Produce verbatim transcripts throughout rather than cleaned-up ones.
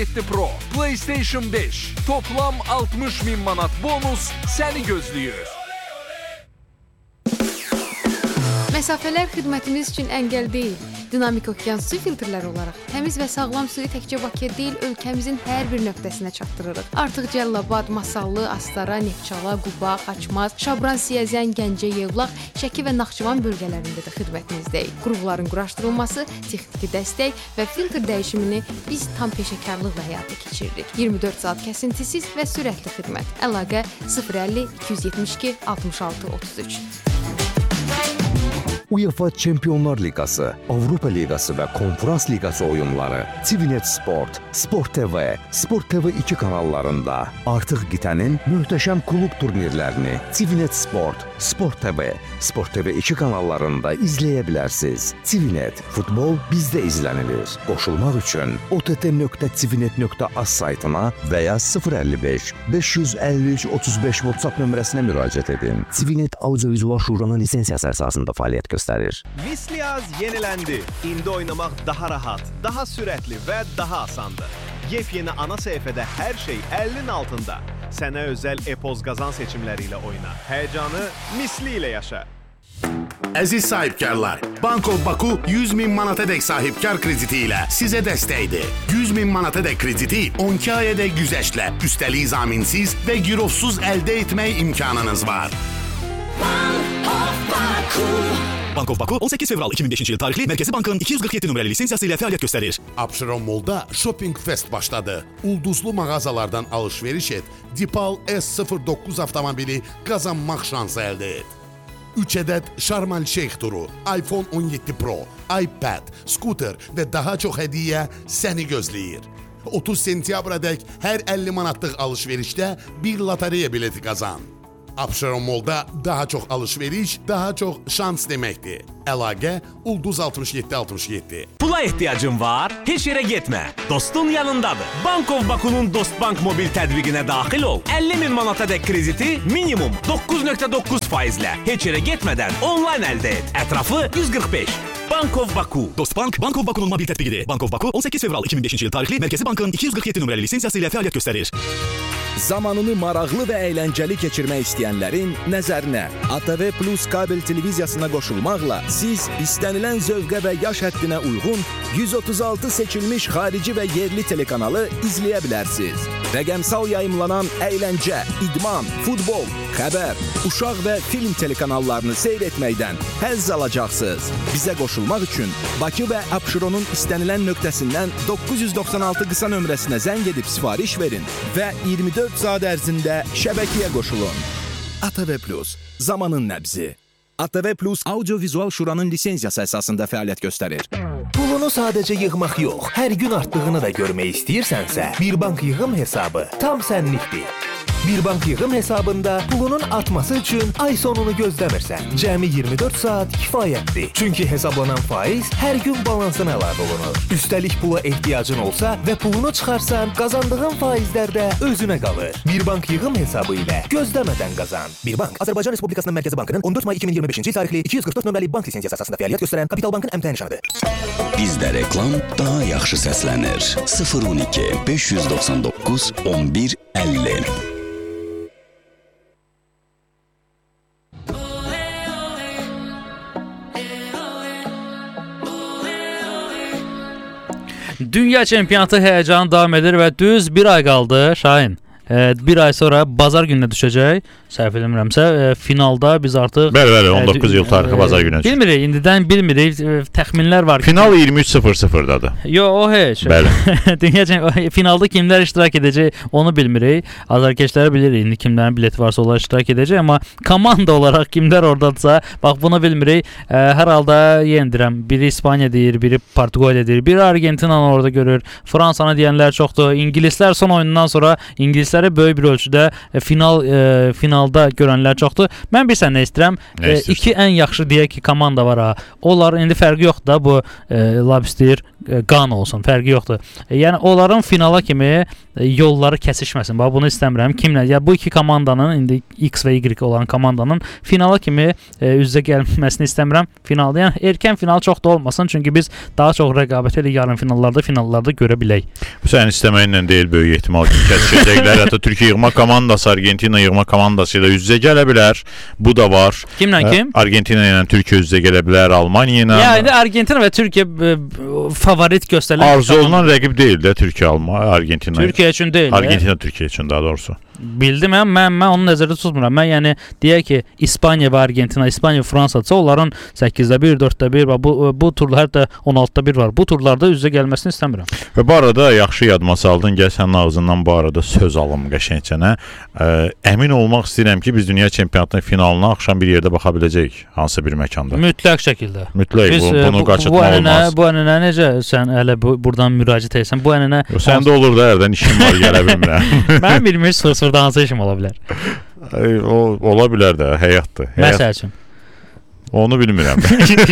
yeddi Pro, PlayStation beş, toplam altmış min manat bonus səni gözləyir. Məsafələr xidmətimiz üçün əngəl deyil. Dinamik okean su filtrləri olaraq təmiz və sağlam suyu təkcə Bakıya deyil, ölkəmizin hər bir nöqtəsinə çatdırırıq. Artıq Cəlilabad, Masallı, Astara, Neftçala, Quba, Xaçmaz, Şabran, Siyəzən, Gəncə, Yevlax, Şəki və Naxçıvan bölgələrində də xidmətimizdəyik. Qurğuların quraşdırılması, texniki dəstək və filtr dəyişimini biz tam peşəkarlıqla həyata keçiririk. iyirmi dörd saat kəsintisiz və sürətli xidmət. Əlaqə sıfır əlli iki yüz yetmiş iki altmış altı otuz üç. UEFA Çempionlar Liqası, Avropa Liqası və Konferans Liqası oyunları TVNet Sport, Sport T V, Sport T V iki kanallarında artıq qitənin möhtəşəm klub turnirlərini TVNet Sport, Sport T V, Sport T V iki kanallarında izləyə bilərsiniz. TVNet, futbol bizdə izlənilir. Qoşulmaq üçün o t t nöqtə tvnet nöqtə az saytına və ya sıfır əlli beş beş yüz əlli üç otuz beş WhatsApp nömrəsinə müraciət edin. TVNet Audiovizual Şuranın lisensiyası əsasında fəaliyyət göstərir. Misliaz yenilendi. İndi oynamaq daha rahat, daha sürətli və daha asandır. Yepyeni ana səhifədə hər şey əlinin altında. Sənə özəl e-poz qazan seçimləri ilə oyna. Həyəcanı misli ilə yaşa. Əziz sahibkarlar, Bank of Baku yüz min manatadək sahibkar krediti ilə sizə dəstəkdir. yüz min manatadək krediti on iki ayədək güzəştlə, üstəlik zaminsiz və girovsuz əldə etmək imkanınız var. Bank of Baku. Bank of Baku on səkkiz fevral iki min beşinci il tarixli Mərkəzi Bankın iki yüz qırx yeddi nömrəli lisensiyası ilə fəaliyyət göstərir. Abşeron Mall'da Shopping Fest başladı. Ulduzlu mağazalardan alış-veriş et, Dipal S sıfır doqquz avtomobili qazanmaq şansı əldə et. üç ədəd Sharm el-Sheikh turu, iPhone on yeddi Pro, iPad, skuter və daha çox hədiyyə səni gözləyir. otuz sentyabradək hər əlli manatlıq alış-verişdə bir lotereya bileti qazan. Abşeron Mall'da daha çox alış-veriş, daha çox şans deməkdir. Əlaqə Ulduz altmış yeddi altmış yeddi. Pula ehtiyacın var? Heç yerə getmə. Dostun yanındadır. Bank of Baku'nun Dostbank mobil tədbiqinə daxil ol. əlli min manatadək krediti minimum doqquz nöqtə doqquz faizlə heç yerə getmədən onlayn əldə et. Ətrafı yüz qırx beş. Bank of Baku. Dostbank, Bank of Baku'nun mobil tətbiqidir. Bank of Baku on səkkiz fevral iki min beşinci il tarixli Mərkəzi Bankın iki yüz qırx yeddi nömrəli lisensiyası ilə fəaliyyət göstərir. Zamanını maraqlı və əyləncəli keçirmək istəyənlərin nəzərinə A T V Plus kabel televiziyasına qoşulmaqla siz istənilən zövqə və yaş həddinə uyğun yüz otuz altı seçilmiş xarici və yerli telekanalı izləyə bilərsiniz. Rəqəmsal yayımlanan əyləncə, idman, futbol, xəbər, uşaq və film telekanallarını seyr etməkdən həzz alacaqsınız. Bizə qoşulmaq üçün Bakı və Abşeronun istənilən nöqtəsindən doqquz yüz doxsan altı qısa nömrəsinə zəng edib sifariş verin və iyirmi dörd saat ərzində şəbəkəyə qoşulun. A T V Plus, zamanın nəbzi. A T V Plus Audiovizual Şuranın lisensiyası əsasında fəaliyyət göstərir. Pulunu sadəcə yığmaq yox, hər gün artdığını da görmək istəyirsənsə, Bir Bank yığım hesabı tam sənlikdir. Bir Bank yığım hesabında pulunun artması üçün ay sonunu gözləmirsən. Cəmi iyirmi dörd saat kifayətdir. Çünki hesablanan faiz hər gün balansına əlavə olunur. Üstəlik pula ehtiyacın olsa və pulunu çıxarsan, qazandığın faizlər də özünə qalır. Bir Bank yığım hesabı ilə gözləmədən qazan. Bir Bank, Azərbaycan Respublikasının Mərkəzi Bankının on dörd may iki min iyirmi beşinci il tarixli iki yüz qırx dörd nömrəli bank lisensiyası əsasında fəaliyyət göstərən Kapital Bankın əmtəə nişanıdır. Bizdə reklam daha yaxşı səslənir. sıfır on iki beş yüz doxsan doqquz on bir əlli. Dünya çempionatı həyəcanı davam edir və düz bir ay qaldı Şahin. Bir ay sonra bazar gününə düşəcək. Səhv eləmirəmsə, finalda biz artıq Bəli, bəli, on doqquz iyul tarixi bazar günü. Bilmirik, indidən bilmirik, təxminlər var. Final iyirmi üç sıfır sıfırdadır. Yo, o heç. Bəli. Dünya finalda kimlər iştirak edəcək, onu bilmirik. Azarkeşləri bilirik, indi kimlərin bileti varsa onlar iştirak edəcək, amma komanda olaraq kimlər ordadırsa, bax bunu bilmirik. Hər halda yenə deyirəm, biri İspaniya deyir, biri Portuqaliya deyir, biri Argentinanı orada görür. Fransanı deyənlər çoxdur. İngilislər son oyundan sonra İngilislər təsirləri böyük bir ölçüdə e, final e, finalda görənlər çoxdur. Mən bir sən nə istəyirəm? E, iki ən yaxşı deyək ki, komanda var ha. Onlar indi fərqi yoxdur da bu e, Lobster e, Qan olsun, fərqi yoxdur. E, yəni onların finala kimi e, yolları kəsişməsin. Bax bunu istəmirəm. Kimlə? Ya bu iki komandanın indi X və Y olan komandanın finala kimi e, üz-üzə gəlməsini istəmirəm. Finalda yəni erkən final çox da olmasın, çünki biz daha çox rəqabət elə yarım finallarda, finallarda görə bilək. Bu sənin istəməyinlə deyil, böyük ehtimal ki, kəsişəcəklər. Hətta Türkiyə yığma komandası, Argentina yığma komandası ilə üz-üzə gələ bilər. Bu da var. Kimlə kim? Argentina ilə Türkiyə üz-üzə gələ bilər, Almaniya ilə. Ya indi Argentina və Türkiyə e, favorit göstərilən arzu olunan rəqib deyil də Türkiyə, Almaniya, Argentina. Türkiyə üçün deyil. Argentina Türkiyə üçün daha doğrusu. Bildim mən, mən, mən onu nəzərdə tutmuram. Mən yəni deyək ki, İspaniya və Argentina, İspaniya, Fransadsa onların səkkizdə bir, dörddə bir, bu, bu turlar hətta on altıda bir var. Bu turlarda üz-üzə gəlməsini istəmirəm. Və bu arada yaxşı yadıma saldın, gəl sənin ağzından bu arada söz alım qəşəngcənə. Əmin olmaq istəyirəm ki, biz dünya çempionatının finalına axşam bir yerdə baxa biləcəyik, hansısa bir məkanda. Mütləq şəkildə. Mütləq, biz, bu, bunu qaçırtmaq olmaz. Bu ənənə necə sən hələ bu, buradan müraciət etsən, bu ənənə... Sən də olur da, hərdən işim var, gələ bilmirəm. Mən bilmiş sıfır-sıfırda hansı işim ola bilər? O, ola bilər də, həyatdır. Həyat... Məsəl üçün. Onu bilmirəm.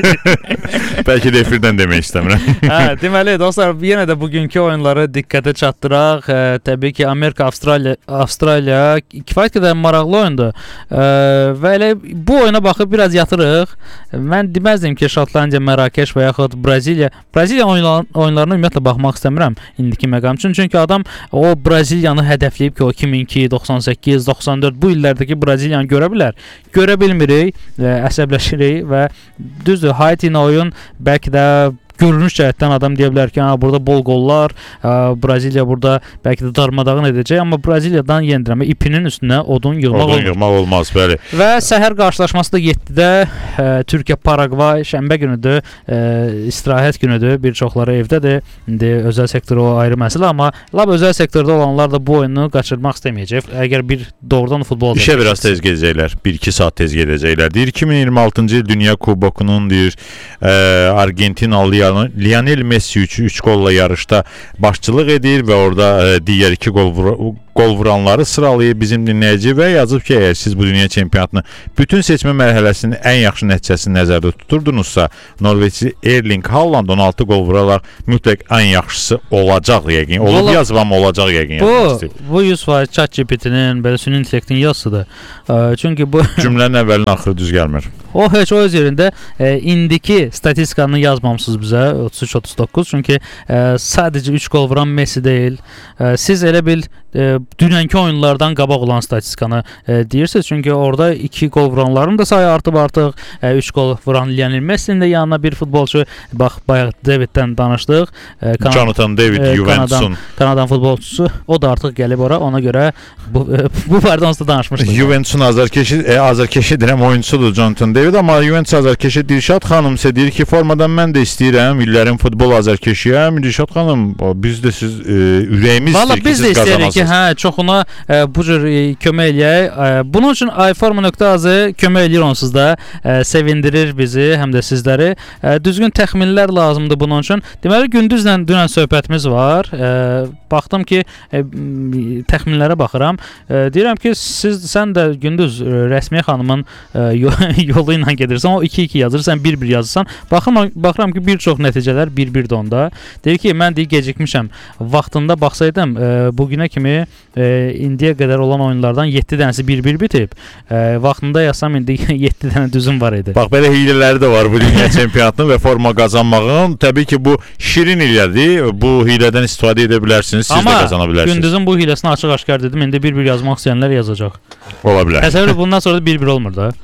Bəlkə də efirdən demək istəmirəm. Hə, deməli dostlar, yenə də bugünkü oyunları diqqətə çatdıraq. Ə, təbii ki, Amerika, Avstraliya, Avstraliya kifayət qədər maraqlı oyundur. Ə, və elə bu oyuna baxıb biraz yatırıq. Mən deməzdim ki, Şotlandiya, Mərakeş və yaxud Braziliya. Braziliya oyunlar, oyunlarına ümumiyyətlə baxmaq istəmirəm indiki məqam üçün. Çünki adam o Braziliyanı hədəfləyib ki, o iki min iki, doxsan səkkiz, doxsan dörd bu illərdəki Braziliyanı görə bilər. Görə bilmirik, ə, əsəbləşirik və düzdür, Haiti ilə oyun bəlkə də görünüş cəhətdən adam deyə bilər ki, burada bol qollar, ə, Braziliya burada bəlkə də darmadağın edəcək, amma Braziliyadan yendirəmə ipinin üstünə odun yığmaq odun olmaz. yığmaq olmaz, bəli. Və səhər qarşılaşması da yeddidə ə, Türkiyə Paragvay, şənbə günüdür, ə, istirahət günüdür, bir çoxları evdədir. İndi özəl sektor o ayrı məsələ, amma lab özəl sektorda olanlar da bu oyunu qaçırmaq istəməyəcək. Əgər bir doğrudan futbol İşə biraz tez gedəcəklər, bir iki saat tez gedəcəklər. Deyir iki min iyirmi altıncı il Dünya Kubokunun deyir ə, Argentinalı Lionel Messi üç qolla yarışda başçılıq edir və orada ə, digər iki qol vur qol vuranları sıralayıb bizim dinləyici və yazıb ki, əgər siz bu dünya çempionatını bütün seçmə mərhələsinin ən yaxşı nəticəsini nəzərdə tuturdunuzsa, Norveçli Erling Haaland on altı qol vuraraq mütləq ən yaxşısı olacaq yəqin. Olub yazıb amma olacaq yəqin. Bu, bu yüz faiz ChatGPT-nin, belə süni intellektin yazısıdır. Çünki bu cümlənin əvvəlinin axırı düz gəlmir. O heç o öz yerində e, indiki statistikanı yazmamısınız bizə otuz üç otuz doqquz, çünki e, sadəcə üç qol vuran Messi deyil. E, siz elə bil e, dünənki oyunlardan qabaq olan statistikanı e, deyirsiniz, çünki orada iki qol vuranların da sayı artıb artıq. üç qol vuran Lionel Messi'nin də yanına bir futbolçu, bax bayaq Daviddən danışdıq. E, Kanad Jonathan David, e, Juventus'un Kanadan, Kanadan futbolçusu, o da artıq gəlib ora. Ona görə bu e, bu barədə onsuz da danışmışdıq. Juventus'un azarkeşi e, azarkeşi deyirəm oyunçusudur Jonathan David, amma Juventus azarkeşi Dilşad xanım isə deyir ki, formadan mən də istəyirəm, illərin futbol azarkeşiyəm. Dilşad xanım, biz də siz e, ürəyimiz istəyir ki, siz qazanasınız. Ki, hə, çoxuna e, bu cür e, kömək eləyək. E, bunun üçün iforma nöqtə az kömək eləyir onsuz da. E, sevindirir bizi, həm də sizləri. E, düzgün təxminlər lazımdır bunun üçün. Deməli, gündüzlə dünən söhbətimiz var. E, baxdım ki, e, təxminlərə baxıram. E, deyirəm ki, siz sən də gündüz e, Rəsmiyə xanımın e, yolu ilə gedirsən, o iki iki yazır, sən bir bir yazırsan. Baxıram, baxıram ki, bir çox nəticələr bir bir də onda. Deyir ki, mən deyir gecikmişəm. Vaxtında baxsaydım, e, bugünə kimi e, indiyə qədər olan oyunlardan yeddi dənəsi bir bir bitib. E, vaxtında yazsam indi yeddi dənə düzüm var idi. Bax, belə hilələri də var bu dünya çempionatının və forma qazanmağın. Təbii ki, bu şirin hilədir. Bu hilədən istifadə edə bilərsiniz, siz Amma də qazana bilərsiniz. Amma gündüzün bu hiləsini açıq-aşkar dedim. İndi bir bir yazmaq istəyənlər yazacaq. Ola bilər. Təsəvvür bundan sonra da bir bir olmur da.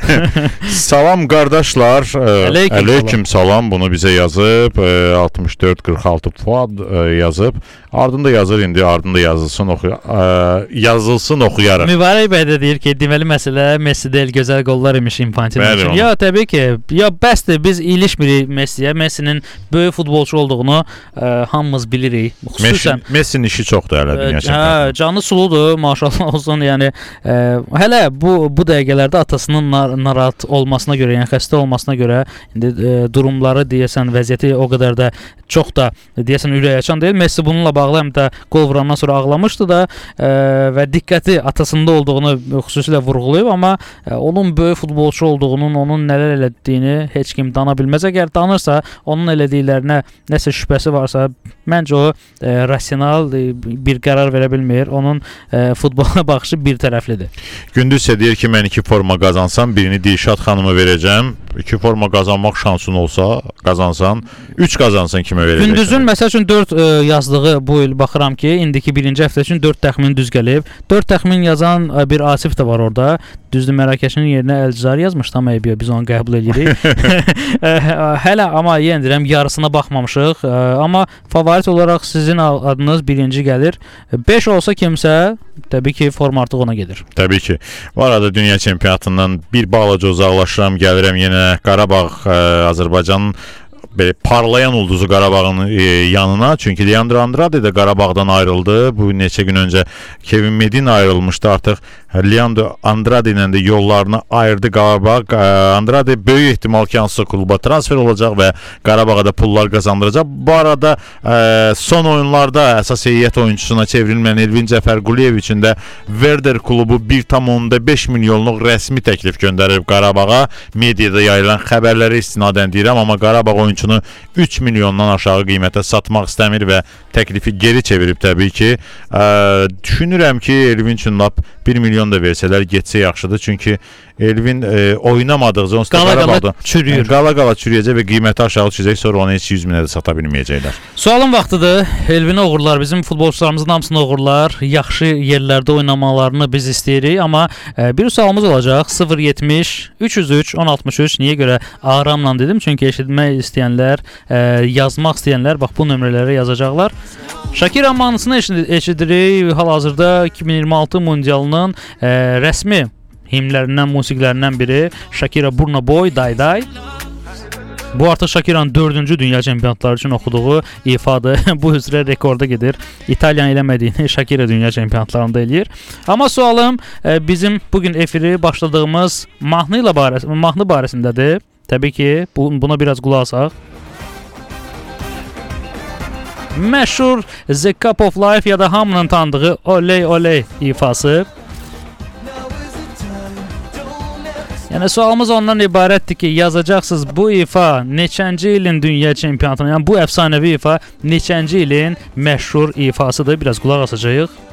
Salam qardaşlar. Aleyküm, Aleyküm salam. salam. Bunu bizə yazıb. altmış dörd qırx altı Fuad yazıb. Ardında yazır indi. Ardında yazılsın, oxuy yazılsın oxuyarıq. Mübarək bəy də deyir ki, deməli məsələ Messi deyil, gözəl qollar imiş Infantino üçün. Ya təbii ki, ya bəsdir, biz ilişmirik Messiyə. Messinin böyük futbolçu olduğunu ə, hamımız bilirik. Xüsusən Məsələn, Messinin işi çoxdur hələ dünya çempionatında. Hə, canı suludur, maşallah olsun. Yəni ə, hələ bu bu dəqiqələrdə atasının nar narahat olmasına görə, yəni xəstə olmasına görə indi ə, durumları deyəsən vəziyyəti o qədər də çox da deyəsən ürəkaçan deyil. Messi bununla bağlı həm də qol vurandan sonra ağlamışdı da ə, və diqqəti atasında olduğunu xüsusilə vurğulayıb, amma ə, onun böyük futbolçu olduğunun, onun nələr elədiyini heç kim dana bilməz. Əgər danırsa, onun elədiklərinə nəsə şübhəsi varsa, məncə o ə, rasional ə, bir qərar verə bilmir. Onun ə, futbola baxışı bir tərəflidir. Gündüz isə deyir ki, mən iki forma qazansam, birini Dilşad xanıma verəcəm. İki forma qazanmaq şansın olsa, qazansan, üç qazansan kimə verəcəksən? Gündüzün məsəl üçün dörd ə, yazdığı bu il baxıram ki, indiki birinci həftə üçün dörd təxmin düz gəlib. dörd təxmin yazan ə, bir Asif də var orada. Düzdür, Mərakəşin yerinə Əlcizar yazmış, tam eybi, biz onu qəbul edirik. Hələ amma yenə deyirəm, yarısına baxmamışıq. Ə, amma favorit olaraq sizin adınız birinci gəlir. beş olsa kimsə, təbii ki, form artıq ona gedir. Təbii ki. Bu arada dünya çempionatından bir balaca uzaqlaşıram, gəlirəm yenə Qarabağ, ə, Azərbaycanın belə parlayan ulduzu Qarabağın e, yanına. Çünki Leandro Andrade də Qarabağdan ayrıldı. Bu neçə gün öncə Kevin Medina ayrılmışdı. Artıq Leandro Andrade ilə də yollarını ayırdı Qarabağ. Andrade böyük ehtimal ki, hansısa kluba transfer olacaq və Qarabağa da pullar qazandıracaq. Bu arada e, son oyunlarda əsas heyət oyunçusuna çevrilmən Elvin Cəfərquliyev üçün də Werder klubu bir tam onda beş milyonluq rəsmi təklif göndərib Qarabağa. Mediada yayılan xəbərlərə istinadən deyirəm, amma Qarabağ oyunçusu üç milyondan aşağı qiymətə satmaq istəmir və təklifi geri çevirib təbii ki. Ə, düşünürəm ki, Elvin üçün lap bir milyon da versələr getsə yaxşıdır. Çünki Elvin e, oynamadıqca onsuz da qala-qala çürüyür. Qala-qala çürüyəcək və qiyməti aşağı düşəcək, sonra onu heç yüz minə də sata bilməyəcəklər. Sualın vaxtıdır. Elvinə uğurlar, bizim futbolçularımızın hamısına uğurlar. Yaxşı yerlərdə oynamalarını biz istəyirik, amma e, bir sualımız olacaq. sıfır yetmiş üç yüz üç on altmış üç. Niyə görə aramla dedim? Çünki eşitmək istəyənlər, e, yazmaq istəyənlər bax bu nömrələrə yazacaqlar. Shakira mahnısını eşidirik. Hal-hazırda iki min iyirmi altı mundialının e, rəsmi himlərindən, musiqilərindən biri Shakira Burna Boy Day Day. Bu artıq Shakira'nın dördüncü dünya çempionatları üçün oxuduğu ifadır. Bu üzrə rekorda gedir. İtalyan eləmədiyini Shakira dünya çempionatlarında eləyir. Amma sualım e, bizim bugün efiri başladığımız mahnı ilə barəs mahnı barəsindədir. Təbii ki, bu, buna biraz qulaq asaq. Məşhur The Cup of Life ya da hamının tanıdığı Oley Oley ifası. Yəni sualımız ondan ibarətdir ki, yazacaqsınız bu ifa neçənci ilin dünya çempionatına, yəni bu əfsanəvi ifa neçənci ilin məşhur ifasıdır. Biraz qulaq asacağıq.